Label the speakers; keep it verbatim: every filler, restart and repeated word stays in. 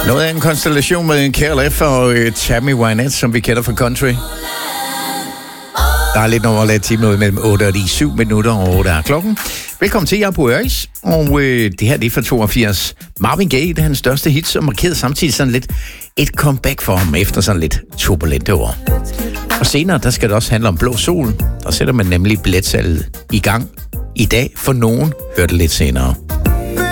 Speaker 1: Noget af en konstellation med en K L F og uh, Tammy Wynette, som vi kender fra country. Der er lidt over lidt time noget mellem otte og ni, syv minutter og otte er klokken. Velkommen til, jeg er på Øris, og øh, det her det er fra toogfirs. Marvin Gaye, det er hans største hit, som markerede samtidig sådan lidt et comeback for ham efter sådan lidt turbulente år. Og senere, der skal det også handle om Blå Sol. Der sætter man nemlig billetsalget i gang i dag, for nogen hører det lidt senere.